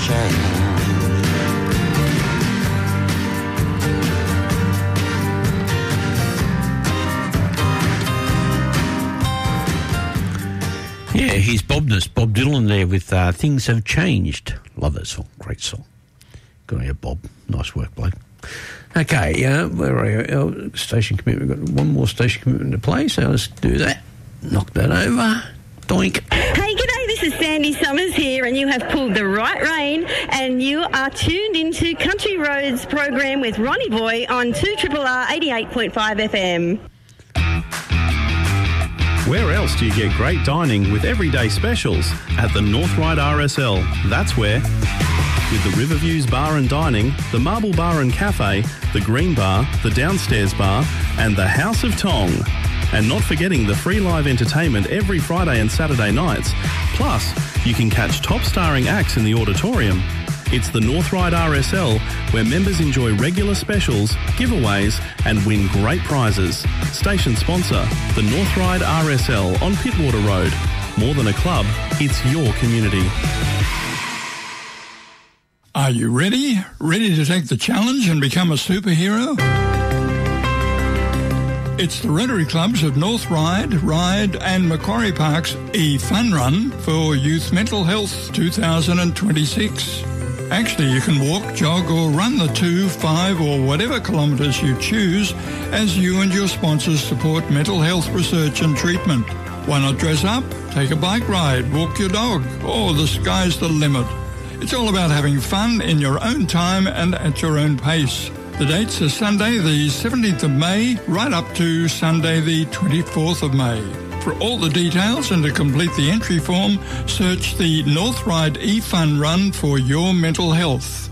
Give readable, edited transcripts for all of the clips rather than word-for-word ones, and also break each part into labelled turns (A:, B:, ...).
A: change.
B: Yeah, here's Bob Dylan there with Things Have Changed. Love that song, great song. Good on you, Bob. Nice work, bloke. Okay, where are you? Station commitment. We've got one more station commitment to play, so let's do that. Knock that over. Doink.
C: Hey, g'day, this is Sandy Summers here, and you have pulled the right rein, and you are tuned into Country Roads program with Ronnie Boy on 2RRR 88.5 FM.
D: Where else do you get great dining with everyday specials? At the North Ryde RSL. That's where. With the Riverviews Bar and Dining, the Marble Bar and Cafe, the Green Bar, the Downstairs Bar, and the House of Tong. And not forgetting the free live entertainment every Friday and Saturday nights. Plus, you can catch top starring acts in the auditorium. It's the North Ryde RSL, where members enjoy regular specials, giveaways, and win great prizes. Station sponsor, the North Ryde RSL on Pittwater Road. More than a club, it's your community.
E: Are you ready? Ready to take the challenge and become a superhero? It's the Rotary Clubs of North Ryde, Ryde and Macquarie Park's E-Fun Run for Youth Mental Health 2026. Actually, you can walk, jog or run the 2, 5 or whatever kilometres you choose as you and your sponsors support mental health research and treatment. Why not dress up, take a bike ride, walk your dog, or the sky's the limit. It's all about having fun in your own time and at your own pace. The dates are Sunday the 17th of May right up to Sunday the 24th of May. For all the details and to complete the entry form, search the North Ryde E-Fun Run for your mental health.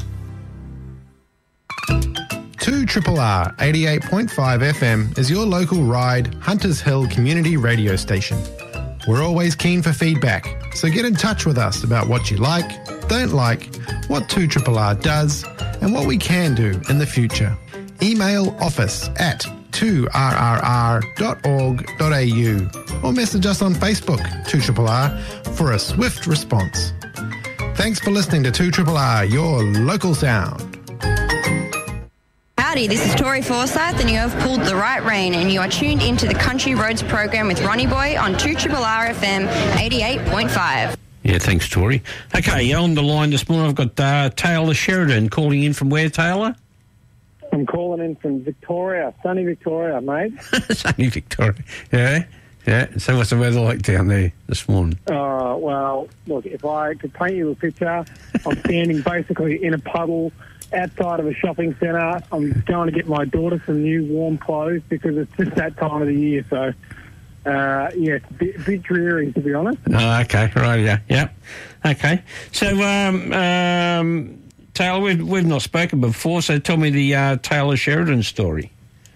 F: 2RRR 88.5 FM is your local Ryde Hunters Hill community radio station. We're always keen for feedback, so get in touch with us about what you like, don't like, what 2RRR does, and what we can do in the future. Email office@2rrr.org.au or message us on Facebook, 2RRR, for a swift response. Thanks for listening to 2RRR, your local sound.
G: Howdy, this is Tori Forsyth and you have pulled the right rein and you are tuned into the Country Roads program with Ronnie Boy on 2RRR FM 88.5.
B: Yeah, thanks, Tori. Okay, on the line this morning I've got Taylor Sheridan calling in from where, Taylor?
H: I'm calling in from Victoria, sunny Victoria, mate.
B: Sunny Victoria, yeah. So what's the weather like down there this morning?
H: Well, look, if I could paint you a picture, I'm standing basically in a puddle outside of a shopping centre. I'm going to get my daughter some new warm clothes because it's just that time of the year. So, it's a bit dreary, to be honest.
B: Oh, okay, right, yeah. Okay, so, Taylor, we've not spoken before, so tell me the Taylor Sheridan story.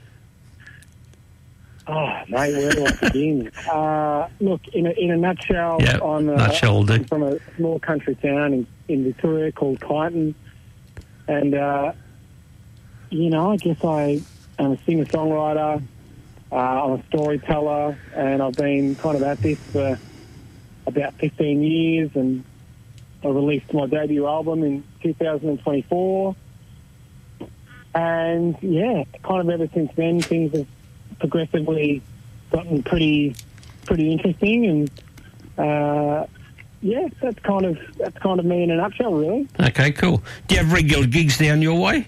H: Oh, mate, where do I begin? Look, in a nutshell,
B: I'm
H: from a small country town in Victoria called Kyneton. And, I guess I am a singer-songwriter, I'm a storyteller, and I've been kind of at this for about 15 years, and I released my debut album in 2024. And, kind of ever since then, things have progressively gotten pretty interesting, and that's kind of me in a nutshell, really.
B: Okay, cool. Do you have regular gigs down your way?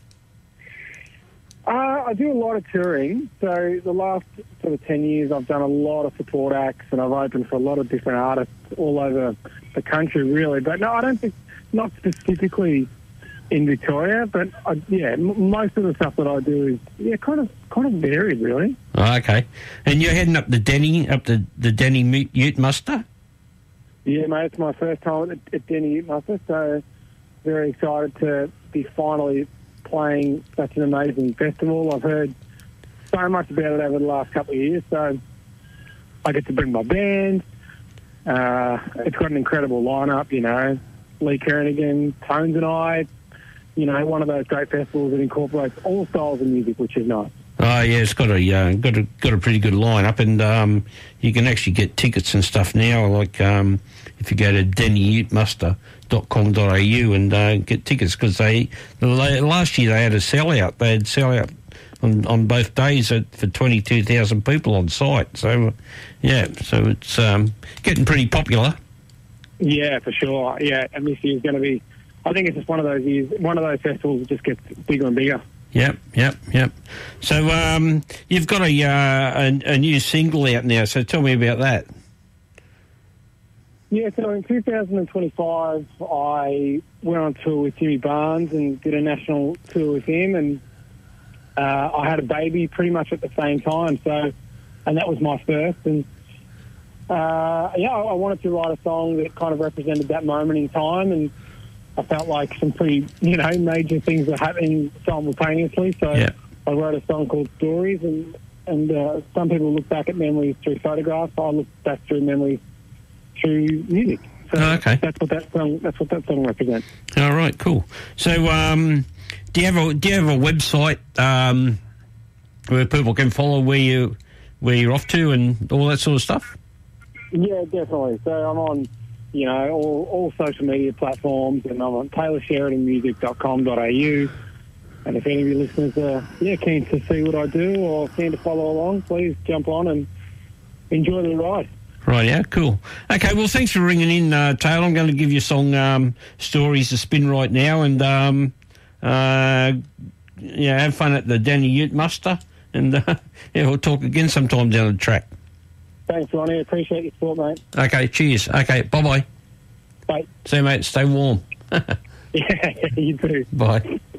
H: I do a lot of touring. So the last sort of 10 years, I've done a lot of support acts, and I've opened for a lot of different artists all over the country, really. But no, I don't think, not specifically in Victoria, but most of the stuff that I do is kind of varied, really.
B: Oh, okay. And you're heading up the Denny Ute Muster?
H: Yeah, mate, it's my first time at Denny Ute Muster, so very excited to be finally playing such an amazing festival. I've heard so much about it over the last couple of years, so I get to bring my band. It's got an incredible lineup, Lee Kernaghan, Tones and I, one of those great festivals that incorporates all styles of music, which is nice.
B: Oh yeah, it's got a pretty good lineup, and you can actually get tickets and stuff now. Like if you go to Denny Ute Muster, .com.au and get tickets, because last year they had a sellout. They had sellout on both days for 22,000 people on site. So, so it's getting pretty popular.
H: Yeah, for sure. Yeah, and this year's going to be, I think it's just one of those years, one of those festivals that just gets bigger and bigger.
B: Yep. So you've got a new single out now, so tell me about that.
H: Yeah, so in 2025, I went on tour with Jimmy Barnes and did a national tour with him, and I had a baby pretty much at the same time, and that was my first, and I wanted to write a song that kind of represented that moment in time, and I felt like some pretty, major things were happening simultaneously, so I wrote a song called Stories, and some people look back at memories through photographs. I look back through memories through music. So
B: okay.
H: That's what that song represents.
B: All right, cool. So do you have a website where people can follow where you're off to and all that sort of stuff?
H: Yeah, definitely. So I'm on, all social media platforms, and I'm on taylorsheridanmusic.com.au. And if any of your listeners are keen to see what I do or keen to follow along, please jump on and enjoy the ride.
B: Right, yeah, cool. Okay, well, thanks for ringing in, Taylor. I'm going to give your song Stories a spin right now, and have fun at the Danny Ute Muster, and we'll talk again sometime down the track.
H: Thanks, Ronnie. Appreciate your support, mate.
B: Okay, cheers. Okay, bye-bye.
H: Bye.
B: See you, mate. Stay warm.
H: Yeah, you too.
B: Bye.